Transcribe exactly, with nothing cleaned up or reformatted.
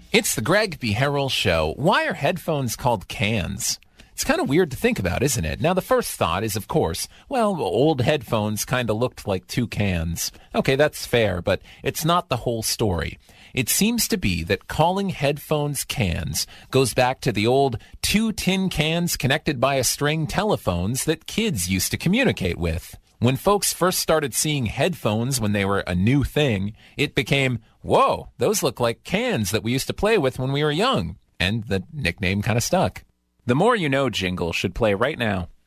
It's the Greg B. Harrell Show. Why are headphones called cans? It's kind of weird to think about, isn't it? Now, the first thought is, of course, well, old headphones kind of looked like two cans. Okay, that's fair, but it's not the whole story. It seems to be that calling headphones cans goes back to the old two tin cans connected by a string telephones that kids used to communicate with. When folks first started seeing headphones when they were a new thing, it became, whoa, those look like cans that we used to play with when we were young. And the nickname kind of stuck. The More You Know jingle should play right now.